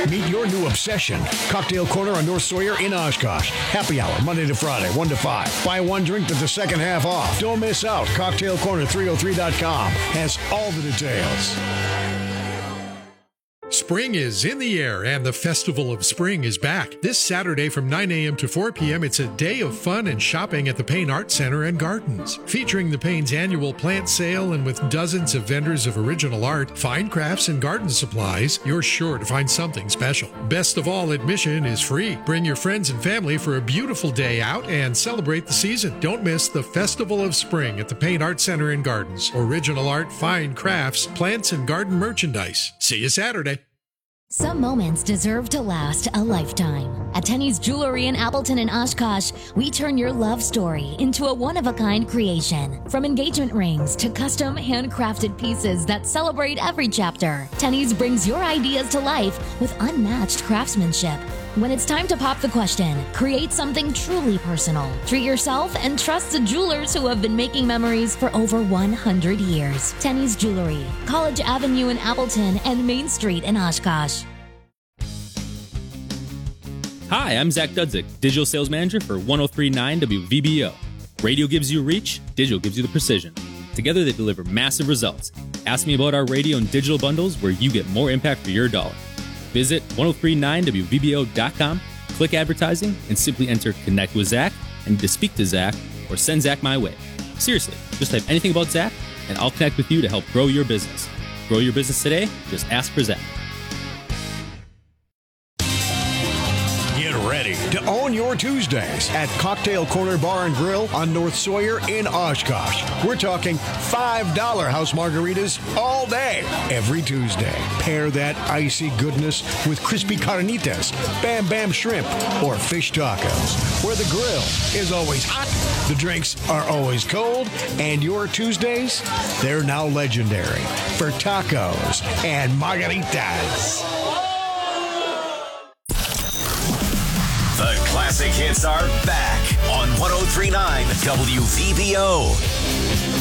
Meet your new obsession. Cocktail Corner on North Sawyer in Oshkosh. Happy hour, Monday to Friday, 1 to 5. Buy one drink with the second half off. Don't miss out. CocktailCorner303.com has all the details. Spring is in the air, and the Festival of Spring is back. This Saturday from 9 a.m. to 4 p.m., it's a day of fun and shopping at the Payne Art Center and Gardens. Featuring the Payne's annual plant sale and with dozens of vendors of original art, fine crafts, and garden supplies, you're sure to find something special. Best of all, admission is free. Bring your friends and family for a beautiful day out and celebrate the season. Don't miss the Festival of Spring at the Payne Art Center and Gardens. Original art, fine crafts, plants, and garden merchandise. See you Saturday. Some moments deserve to last a lifetime. At Tenny's Jewelry in Appleton and Oshkosh, we turn your love story into a one-of-a-kind creation. From engagement rings to custom handcrafted pieces that celebrate every chapter, Tenny's brings your ideas to life with unmatched craftsmanship. When it's time to pop the question, create something truly personal. Treat yourself and trust the jewelers who have been making memories for over 100 years. Tenny's Jewelry, College Avenue in Appleton and Main Street in Oshkosh. Hi, I'm Zach Dudzik, Digital Sales Manager for 1039 WVBO. Radio gives you reach, digital gives you the precision. Together they deliver massive results. Ask me about our radio and digital bundles where you get more impact for your dollar. Visit 1039WVBO.com, click advertising, and simply enter Connect with Zach and to speak to Zach or send Zach my way. Seriously, just type anything about Zach and I'll connect with you to help grow your business. Grow your business today? Just ask for Zach. Get ready to own your Tuesdays at Cocktail Corner Bar and Grill on North Sawyer in Oshkosh. We're talking $5 house margaritas all day, every Tuesday. Pair that icy goodness with crispy carnitas, Bam Bam shrimp, or fish tacos. Where the grill is always hot, the drinks are always cold, and your Tuesdays, they're now legendary for tacos and margaritas. The classic hits are back on 1039 WVBO.